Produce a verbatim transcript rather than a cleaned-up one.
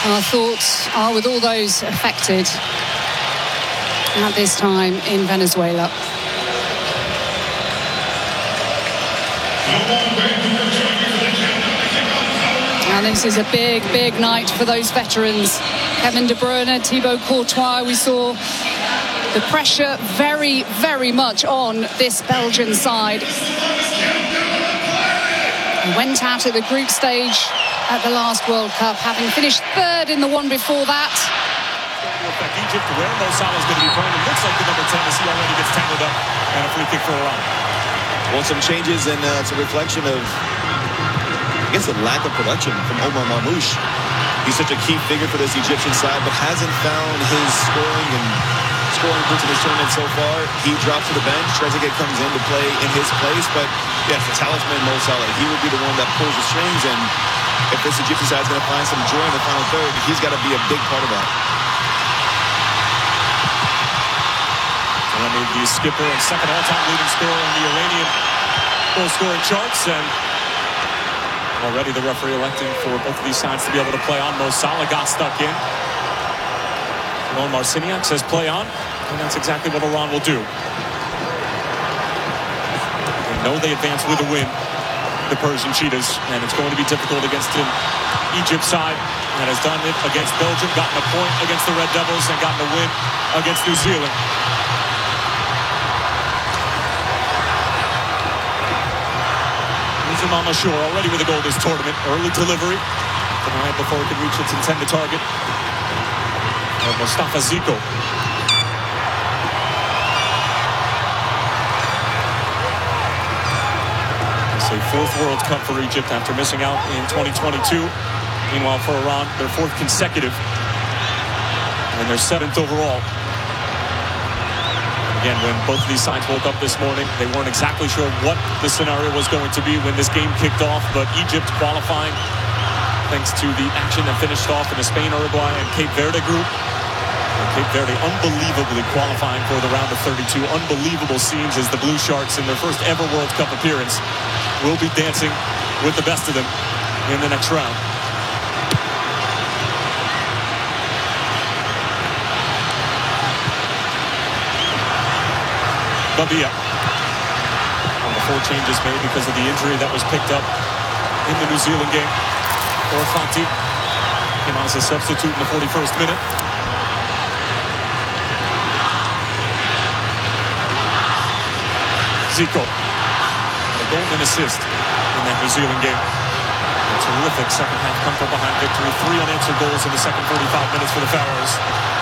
Our thoughts are with all those affected at this time in Venezuela. And this is a big, big night for those veterans. Kevin De Bruyne, Thibaut Courtois, we saw the pressure very, very much on this Belgian side. He went out at the group stage at the last World Cup, having finished third in the one before that. Egypt, where Mo Salah is going to be playing. It looks like the number ten as he already gets tangled up, and a free kick for Iran. Well, some changes, and uh, it's a reflection of, I guess, a lack of production from Omar Marmoush. He's such a key figure for this Egyptian side, but hasn't found his scoring and scoring boots in this tournament so far. He drops to the bench. Trezeguet comes in to play in his place, but yes, the talisman Mo Salah, he would be the one that pulls the strings, and if this Egyptian side is going to find some joy in the final third, he's got to be a big part of that. I mean, the skipper and second all-time leading scorer in the Iranian goal-scoring charts, and already the referee electing for both of these sides to be able to play on. Mo Salah got stuck in. Ron Marciniak says play on, and that's exactly what Iran will do. They know they advance with a win, the Persian Cheetahs, and it's going to be difficult against an Egypt side that has done it against Belgium, gotten a point against the Red Devils, and gotten a win against New Zealand. Jamal Mashour already with a goal this tournament. Early delivery denied before it could reach its intended target. And Mustafa Ziko. It's a fourth World Cup for Egypt after missing out in twenty twenty-two. Meanwhile, for Iran, their fourth consecutive and their seventh overall. Again, when both of these sides woke up this morning, they weren't exactly sure what the scenario was going to be when this game kicked off, but Egypt qualifying thanks to the action that finished off in the Spain, Uruguay, and Cape Verde group. And Cape Verde unbelievably qualifying for the round of thirty-two. Unbelievable scenes as the Blue Sharks, in their first ever World Cup appearance, will be dancing with the best of them in the next round. Babia. On the four changes made because of the injury that was picked up in the New Zealand game. Orfanti came on as a substitute in the forty-first minute. Zico. A goal and assist in that New Zealand game. A terrific second half come from behind victory. Three unanswered goals in the second forty-five minutes for the Pharaohs.